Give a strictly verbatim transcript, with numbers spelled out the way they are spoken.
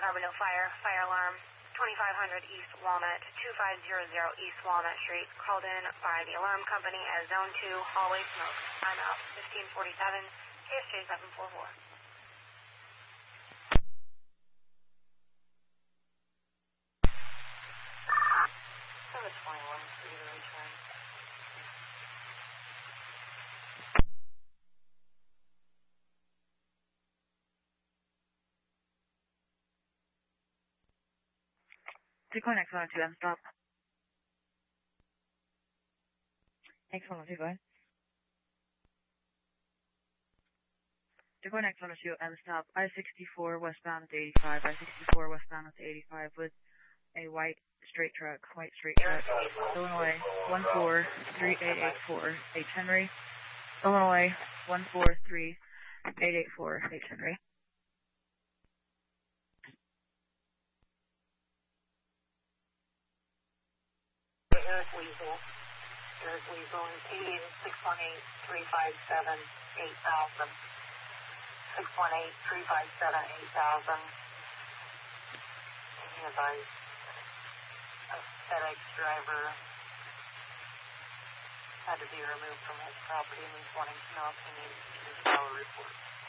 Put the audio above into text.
Carbondale Fire, fire alarm, twenty-five hundred East Walnut, two five zero zero East Walnut Street, called in by the alarm company as Zone two, hallway smoke. I'm out, fifteen forty-seven, K S J seven four four. seven twenty-one, for you to return. Decline X one oh two, and stop. X one oh two, go ahead. Decline X one oh two, and stop. I sixty-four westbound at eighty-five, I sixty-four westbound at eighty-five with a white straight truck, white straight truck. Illinois, one four three eight eight four, H Henry. Illinois, one four three eight eight four, H Henry. Eric Weasel. Eric Weasel is eight six one eight three five seven eight thousand. six one eight three five seven eight thousand. Can you advise a FedEx driver had to be removed from his property and he's wanting to know if he needs to do a report?